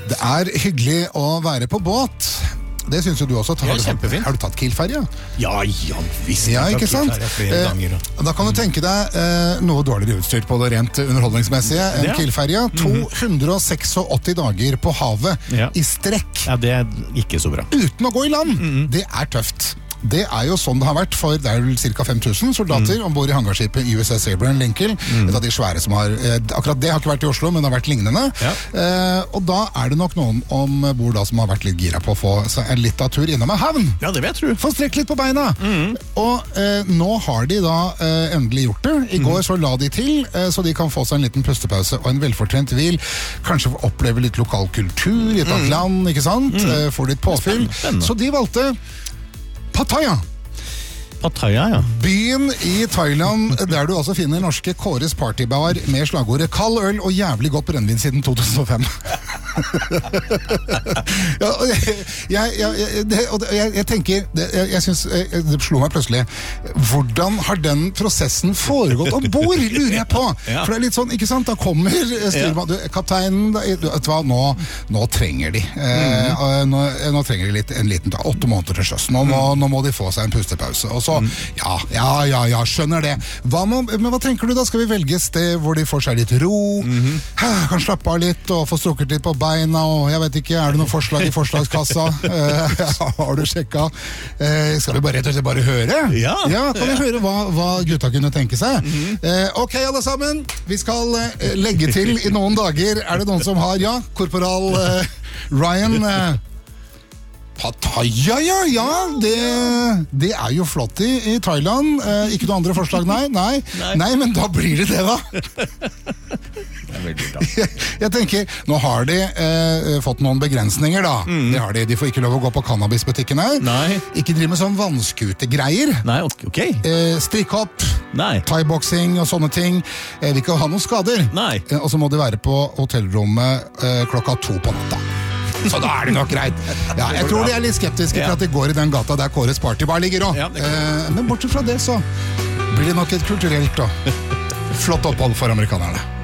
Det hyggelig å være på båt. Det synes jo du også. Har du tatt Kiel-ferja? Ja, visst. Ja, ikke sant? Flere ganger. Da kan du tenke deg noe dårligere utstyrt på det rent underholdningsmessige enn Kiel-ferja. 286 dager på havet i strekk. Ja, det ikke så bra. Uten å gå i land. Det tøft. Det jo sånn det har vært, for det vel ca. 5000 soldater ombord i hangarskipet USS Abraham Lincoln. Et av de svære som har, akkurat det har ikke vært i Oslo, men det har vært lignende. Og da det nok noen ombord da som har vært litt gira på å få en litt av tur innom en havn. Ja, det vet du. Få strekk litt på beina. Og nå har de da endelig gjort det. I går så la de til, så de kan få seg en liten pustepause og en velfortjent hvil. Kanskje oppleve litt lokal kultur i et annet land, ikke sant? Få litt påfyll. Så de valgte Pattaya. Pattaya, ja. Byen i Thailand, der du altså finner norske Kåres partybar med slagordet kald øl og jævlig godt brennvin siden 2005. Jeg tenker, jeg synes, det slo meg plutselig, hvordan har den prosessen foregått ombord, lurer jeg på. For det litt sånn, ikke sant, da kommer kapteinen, vet du hva, nå trenger de. Nå trenger de en liten 8 måneder til sjøs. Nå må de få seg en pustepause. Og så, ja, skjønner det. Men hva tenker du da? Skal vi velge et sted hvor de får seg litt ro? Kan slappe av litt og få strukket litt på beina, og jeg vet ikke, det noen forslag i forslagskassa? Har du sjekket? Skal vi rett og slett bare høre? Ja, kan vi høre hva gutta kunne tenke seg? Ok, alle sammen, vi skal legge til i noen dager. Det noen som har, korporal Ryan... Pattaya, ja, det jo flott i Thailand. Ikke noen andre forslag, nei, men da blir det da. Det veldig bra. Jeg tenker, nå har de fått noen begrensninger da. Det har de. De får ikke lov å gå på cannabisbutikkene. Nei. Ikke drive med sånn vannskutegreier. Nei, ok. Strikkhopp, thai-boksing og sånne ting. Vi ikke ha noen skader. Nei. Og så må de være på hotellrommet 2:00 på natta. Så da det nok greit. Ja, jeg tror de litt skeptiske til at de går i den gata der Kåres partybar ligger også. Men bortsett fra det så blir det nok et kulturelt og flott opphold for amerikanerne.